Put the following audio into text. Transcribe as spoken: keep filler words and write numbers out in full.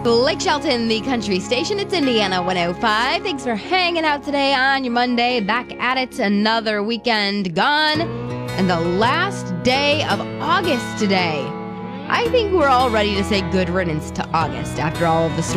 Blake Shelton, the country station. It's Indiana one oh five. Thanks for hanging out today on your Monday. Back at it. Another weekend gone. And the last day of August today. I think we're all ready to say good riddance to August after all of the stories.